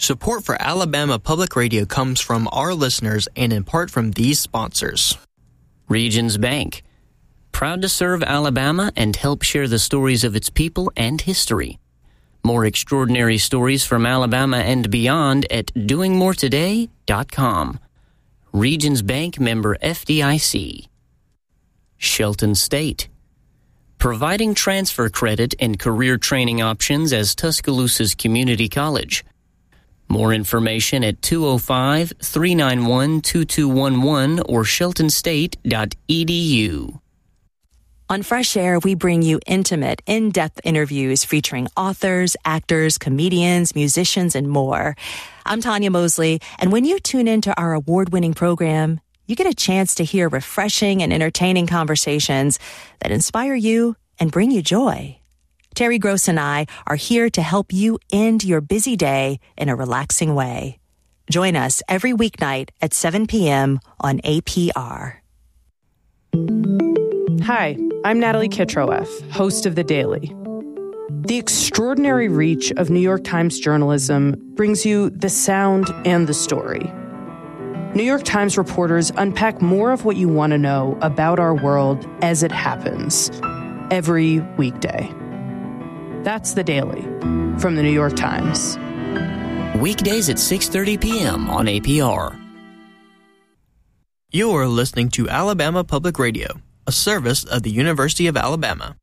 Support for Alabama Public Radio comes from our listeners and in part from these sponsors. Regions Bank, proud to serve Alabama and help share the stories of its people and history. More extraordinary stories from Alabama and beyond at doingmoretoday.com. Regions Bank, member FDIC. Shelton State, providing transfer credit and career training options as Tuscaloosa's community college. More information at 205-391-2211 or sheltonstate.edu. On Fresh Air, we bring you intimate, in-depth interviews featuring authors, actors, comedians, musicians, and more. I'm Tanya Mosley, and when you tune into our award-winning program, you get a chance to hear refreshing and entertaining conversations that inspire you and bring you joy. Terry Gross and I are here to help you end your busy day in a relaxing way. Join us every weeknight at 7 p.m. on APR. Hi, I'm Natalie Kitroeff, host of The Daily. The extraordinary reach of New York Times journalism brings you the sound and the story. New York Times reporters unpack more of what you want to know about our world as it happens every weekday. That's The Daily from The New York Times. Weekdays at 6:30 p.m. on APR. You are listening to Alabama Public Radio, a service of the University of Alabama.